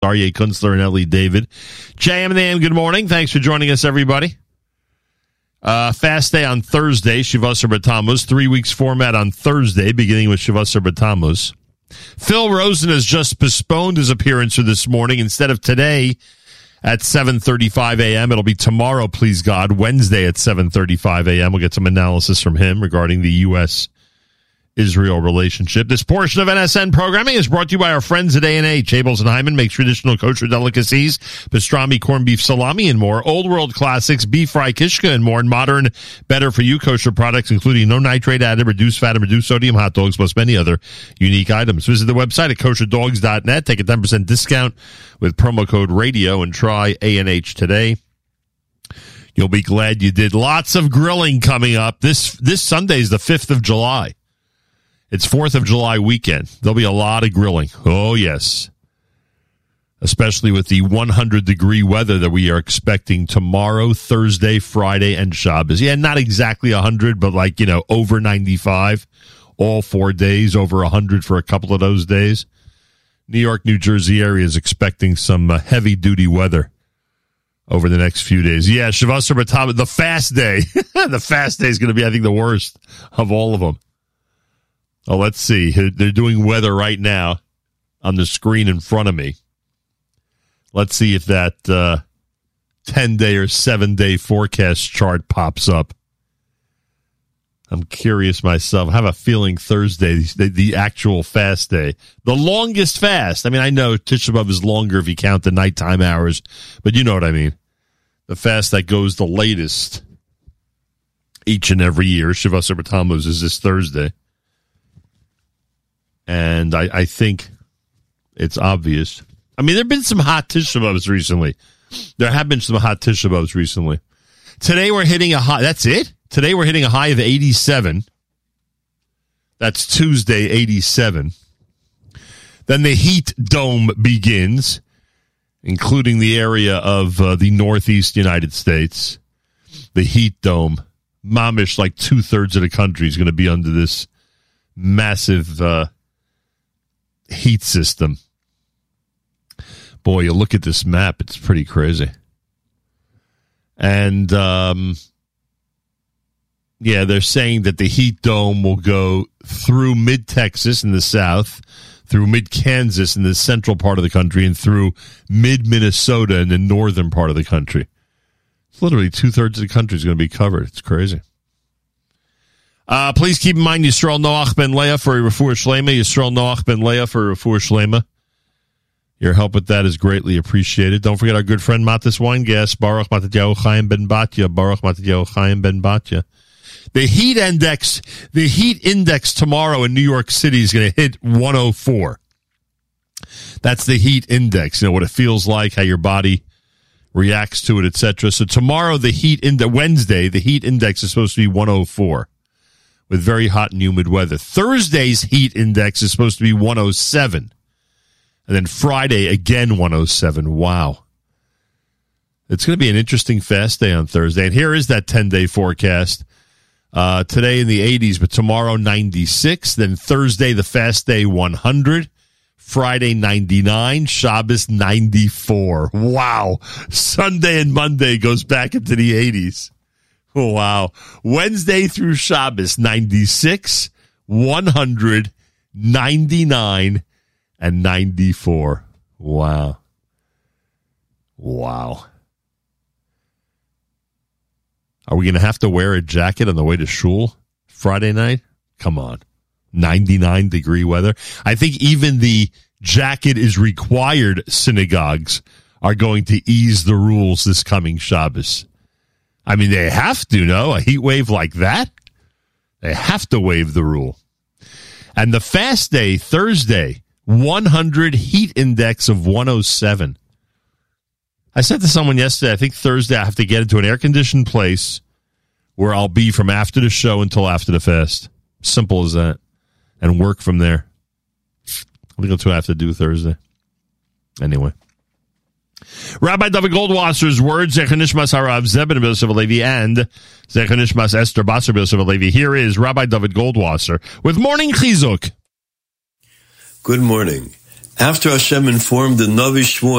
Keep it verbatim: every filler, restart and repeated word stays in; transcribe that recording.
Aryeh Kunstler and Ellie David. J M and the A M, good morning. Thanks for joining us, everybody. Uh, fast day on Thursday, Shivasar B'Tammuz. Three weeks format on Thursday, beginning with Shivasar B'Tammuz. Phil Rosen has just postponed his appearance for this morning. Instead of today at seven thirty-five a.m., it'll be tomorrow, please God, Wednesday at seven thirty-five a.m. We'll get some analysis from him regarding the U S Israel relationship. This portion of N S N programming is brought to you by our friends at A and H. Abels and Hyman makes traditional kosher delicacies, pastrami, corned beef, salami, and more. Old world classics, beef fry, kishka, and more. And modern, better for you kosher products, including no nitrate added, reduced fat, and reduced sodium hot dogs, plus many other unique items. Visit the website at kosher dogs dot net. Take a ten percent discount with promo code radio and try A and H today. You'll be glad you did. Lots of grilling coming up. This, this Sunday is the fifth of July. It's fourth of July weekend. There'll be a lot of grilling. Oh, yes. Especially with the one hundred degree weather that we are expecting tomorrow, Thursday, Friday, and Shabbos. Yeah, not exactly one hundred, but like, you know, over ninety-five all four days, over one hundred for a couple of those days. New York, New Jersey area is expecting some uh, heavy-duty weather over the next few days. Yeah, Shivasar B'Tammuz, the fast day. The fast day is going to be, I think, the worst of all of them. Oh, let's see. They're doing weather right now on the screen in front of me. Let's see if that uh, ten-day or seven-day forecast chart pops up. I'm curious myself. I have a feeling Thursday, the, the actual fast day, the longest fast. I mean, I know Tisha B'Av is longer if you count the nighttime hours, but you know what I mean. The fast that goes the latest each and every year, Shivasar B'Tammuz, is this Thursday. And I, I think it's obvious. I mean, there have been some hot Tisha B'Avs recently. There have been some hot Tisha B'Avs recently. Today we're hitting a high. That's it? Today we're hitting a high of eighty-seven. That's Tuesday, eighty-seven. Then the heat dome begins, including the area of uh, the northeast United States. The heat dome. Mamish, like two-thirds of the country is going to be under this massive uh heat system. Boy, you look at this map, it's pretty crazy. And, um, yeah, they're saying that the heat dome will go through mid-Texas in the south, through mid-Kansas in the central part of the country, and through mid-Minnesota in the northern part of the country. It's literally two-thirds of the country is going to be covered. It's crazy. Uh, please keep in mind Yisrael Noach ben Leah for a refuah shlema. Yisrael Noach ben Leah for a refuah shlema. Your help with that is greatly appreciated. Don't forget our good friend Matis Weingas, Baruch Matityahu Chaim ben Batya, Baruch Matityahu Chaim ben Batya. The heat index, the heat index tomorrow in New York City is going to hit one oh four. That's the heat index. You know what it feels like, how your body reacts to it, et cetera. So tomorrow, the heat index, Wednesday, the heat index is supposed to be one oh four. With very hot and humid weather. Thursday's heat index is supposed to be one oh seven. And then Friday, again, one oh seven. Wow. It's going to be an interesting fast day on Thursday. And here is that ten-day forecast. Uh, today in the eighties, but tomorrow ninety-six. Then Thursday, the fast day, one hundred. Friday, ninety-nine. Shabbos, ninety-four. Wow. Sunday and Monday goes back into the eighties. Oh, wow. Wednesday through Shabbos, ninety-six, one hundred, ninety-nine, and ninety-four. Wow. Wow. Are we going to have to wear a jacket on the way to shul Friday night? Come on. ninety-nine degree weather. I think even the jacket is required synagogues are going to ease the rules this coming Shabbos. I mean, they have to, no? A heat wave like that? They have to waive the rule. And the fast day, Thursday, one hundred, heat index of one oh seven. I said to someone yesterday, I think Thursday I have to get into an air-conditioned place where I'll be from after the show until after the fast. Simple as that. And work from there. I think that's what I have to do Thursday. Anyway. Rabbi David Goldwasser's words, Zecher Nishmas Harav Zebin ben Yosef Halevi and Zecher Nishmas Esther Basar ben Yosef Halevi. Here is Rabbi David Goldwasser with Morning Chizuk. Good morning, After Hashem informed the Navi Shmuel